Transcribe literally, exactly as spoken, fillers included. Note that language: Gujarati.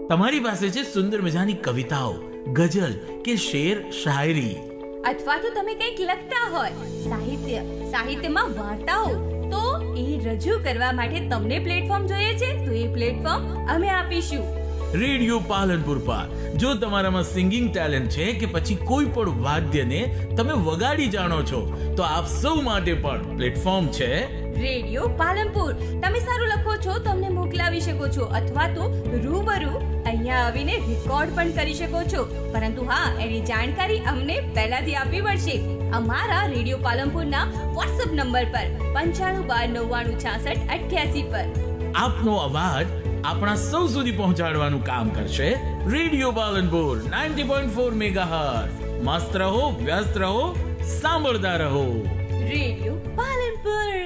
તમારી પાસે છે સુંદર મજાની કવિતાઓ, ગઝલ કે શેર શાયરી, અથવા તો તમે કંઈક લખતા હોય, સાહિત્ય સાહિત્યમાં વાર્તાઓ, તો એ રજૂ કરવા માટે તમને પ્લેટફોર્મ જોઈએ છે, તો એ પ્લેટફોર્મ અમે આપીશું. રેડિયો પાલનપુર પર જો તમારામાં સિંગિંગ ટેલેન્ટ છે કે પછી કોઈ પણ વાદ્યને તમે વગાડી જાણો છો, તો આપ સૌ માટે પણ પ્લેટફોર્મ છે રેડિયો પાલનપુર. તમે સારું લખો છો તો અમને મોકલાવી શકો છો, અથવા તો રૂબરૂ અહીંયા આવીને રેકોર્ડ પણ કરી શકો છો. પરંતુ હા, એની જાણકારી અમને પહેલાથી આપવી પડશે. અમારા રેડિયો પાલનપુરના વોટ્સએપ નંબર પર પંચાણું બાર નવ્વાણું છાસઠ અઠ્યાસી પર આપનો અવાજ આપણા સૌ સુધી પહોંચાડવાનું કામ કરશે radio Palanpur ninety point four megahertz. મસ્ત રહો, વ્યસ્ત રહો, સાંભળતા રહો. રેડિયો પાલનપુર.